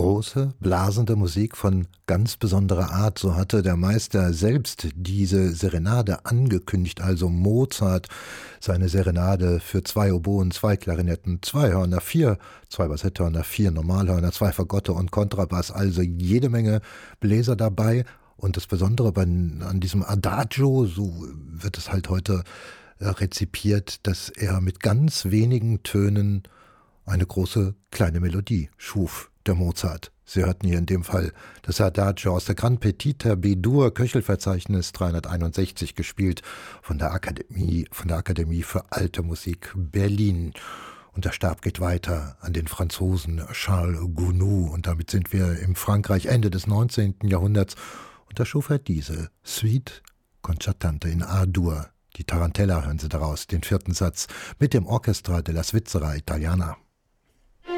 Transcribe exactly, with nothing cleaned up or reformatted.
große, blasende Musik von ganz besonderer Art. So hatte der Meister selbst diese Serenade angekündigt, also Mozart, seine Serenade für zwei Oboen, zwei Klarinetten, zwei Hörner, vier, zwei Bassetthörner, vier Normalhörner, zwei Fagotte und Kontrabass, also jede Menge Bläser dabei. Und das Besondere bei, an diesem Adagio, so wird es halt heute äh, rezipiert, dass er mit ganz wenigen Tönen eine große kleine Melodie schuf, der Mozart. Sie hörten hier in dem Fall das Adagio aus der Gran Petita B-Dur, Köchelverzeichnis dreihunderteinundsechzig, gespielt von der Akademie, von der Akademie für Alte Musik Berlin. Und der Stab geht weiter an den Franzosen Charles Gounod. Und damit sind wir im Frankreich Ende des neunzehnten Jahrhunderts. Und da schuf er diese Suite Concertante in A-Dur. Die Tarantella hören Sie daraus, den vierten Satz, mit dem Orchestra della Svizzera Italiana.